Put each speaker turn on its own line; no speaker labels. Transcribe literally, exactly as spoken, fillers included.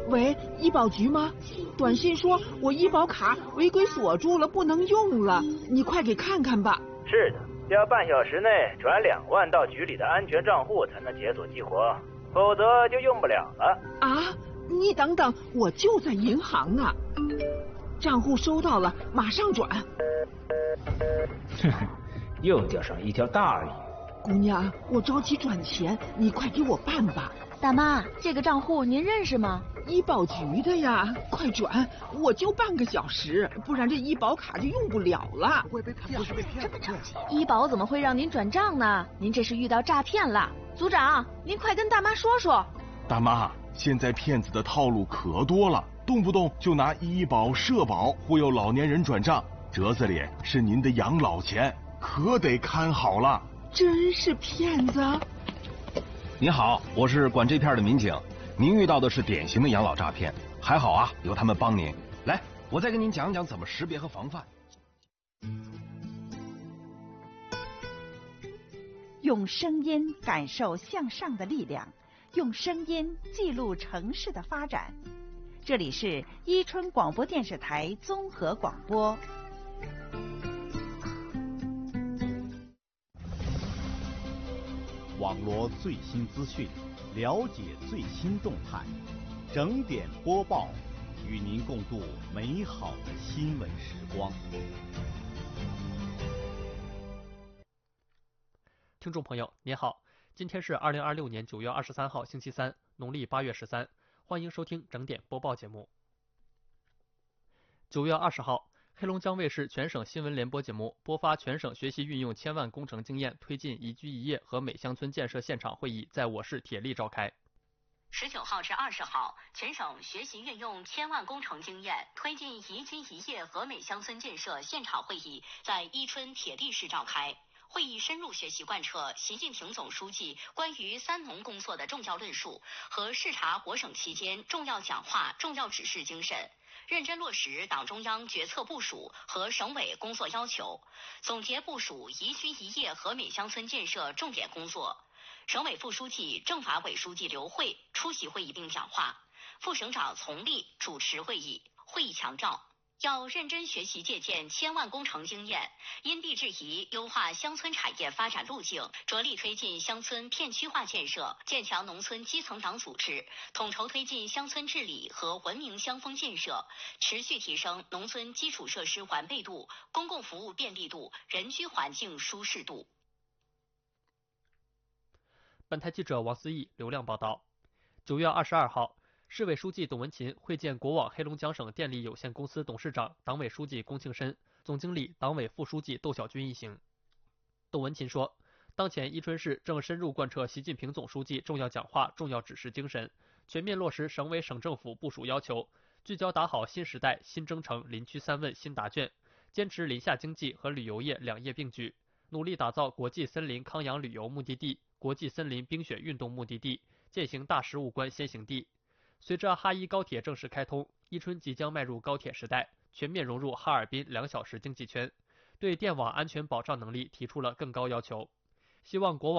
喂，医保局吗？短信说我医保卡违规锁住了，不能用了，你快给看看吧。
是的，要半小时内转两万到局里的安全账户才能解锁激活，否则就用不了了。
啊，你等等，我就在银行呢。账户收到了，马上转。
哼哼，又钓上一条大鱼。
姑娘，我着急转钱，你快给我办吧。
大妈，这个账户您认识吗？
医保局的呀，快转！我就半个小时，不然这医保卡就用不了了。
会被骗，不是被骗这么着急？医保怎么会让您转账呢？您这是遇到诈骗了。组长，您快跟大妈说说。
大妈，现在骗子的套路可多了，动不动就拿医保、社保忽悠老年人转账，折子里是您的养老钱，可得看好了。
真是骗子！
您好，我是管这片的民警，您遇到的是典型的养老诈骗，还好啊，有他们帮您。来，我再跟您讲讲怎么识别和防范。
用声音感受向上的力量，用声音记录城市的发展。这里是伊春广播电视台综合广播。
网罗最新资讯，了解最新动态，整点播报，与您共度美好的新闻时光。
听众朋友您好，今天是二零二六年九月二十三号星期三，农历八月十三，欢迎收听整点播报节目。九月二十号，黑龙江卫视全省新闻联播节目播发全省学习运用千万工程经验推进宜居宜业和美乡村建设现场会议在我市铁力召开。
十九号至二十号，全省学习运用千万工程经验推进宜居宜业和美乡村建设现场会议在伊春铁力市召开。会议深入学习贯彻习近平总书记关于三农工作的重要论述和视察国省期间重要讲话、重要指示精神，认真落实党中央决策部署和省委工作要求，总结部署宜居宜业和美乡村建设重点工作。省委副书记、政法委书记刘慧出席会议并讲话，副省长丛立主持会议。会议强调，要认真学习借鉴千万工程经验，因地制宜优化乡村产业发展路径，着力推进乡村片区化建设，建强农村基层党组织，统筹推进乡村治理和文明乡风建设，持续提升农村基础设施完备度、公共服务便利度、人居环境舒适度。
本台记者王思义、刘亮报道。九月二十二号，市委书记董文勤会见国网黑龙江省电力有限公司董事长、党委书记龚庆申、总经理、党委副书记窦小军一行。董文勤说，当前伊春市正深入贯彻习近平总书记重要讲话、重要指示精神，全面落实省委省政府部署要求，聚焦打好新时代新征程林区三问新答卷，坚持林下经济和旅游业两业并举，努力打造国际森林康养旅游目的地、国际森林冰雪运动目的地、践行大食物关先行地。随着哈伊高铁正式开通，伊春即将迈入高铁时代，全面融入哈尔滨两小时经济圈，对电网安全保障能力提出了更高要求。希望国网